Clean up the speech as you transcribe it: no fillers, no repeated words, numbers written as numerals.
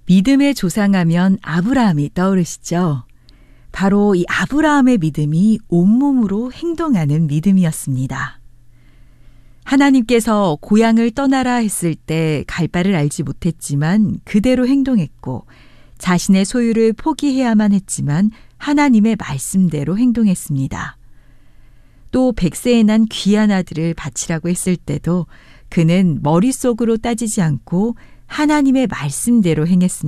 믿음의 조상하면 아브라함이 떠오르시죠? 바로 이 아브라함의 믿음이 온몸으로 행동하는 믿음이었습니다. 하나님께서 고향을 떠나라 했을 때 갈 바를 알지 못했지만 그대로 행동했고, 자신의 소유를 포기해야만 했지만 하나님의 말씀대로 행동했습니다. 또 100세에 난 귀한 아들을 바치라고 했을 때도 그는 머릿속으로 따지지 않고 하나님의 말씀대로 행했습니다.